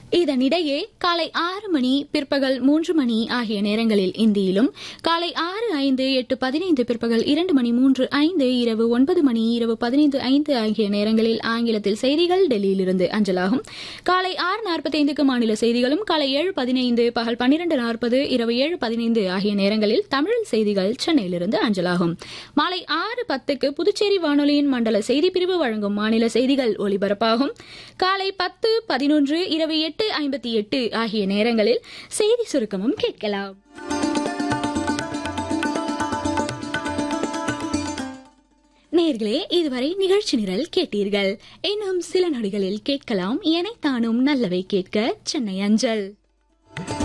இதனிடையே காலை 6 மணி, பிற்பகல் 3 மணி ஆகிய நேரங்களில் இந்தியிலும், காலை 6:05, 8:15, பிற்பகல் 2 மணி, 3:05, இரவு 9 மணி, இரவு 15:05 ஆகிய நேரங்களில் ஆங்கிலத்தில் செய்திகள் டெல்லியிலிருந்து அஞ்சலாகும். காலை 6:45க்கு மாநில செய்திகளும், காலை 7:15, பகல் 12:40, இரவு 7:15 ஆகிய நேரங்களில் தமிழ் செய்திகள் சென்னையிலிருந்து அஞ்சலாகும். மாலை 6:10க்கு புதுச்சேரி வானொலியின் மண்டல செய்திப்பிரிவு வழங்கும் மாநில செய்திகள் ஒலிபரப்பாகும். காலை 10:11, இரவு 8:58 ஆகிய நேரங்களில் செய்தி சுருக்கமும் கேட்கலாம். நேயர்களே, இதுவரை நிகழ்ச்சி நிரல் கேட்டீர்கள். இன்னும் சில நொடிகளில் கேட்கலாம் எனைத்தானும் நல்லவை கேட்க சென்னை அஞ்சல்.